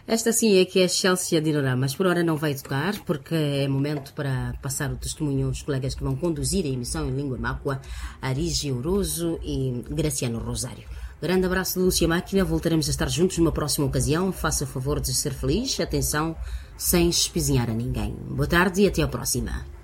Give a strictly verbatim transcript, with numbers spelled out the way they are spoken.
Esta sim é que é a Chelsea Dinoramas. Por hora não vai tocar, porque é momento para passar o testemunho aos colegas que vão conduzir a emissão em língua mácua, Arigi Oroso e Graciano Rosário. Grande abraço de Lúcia Máquina, voltaremos a estar juntos numa próxima ocasião. Faça o favor de ser feliz, atenção, sem espizinhar a ninguém. Boa tarde e até à próxima.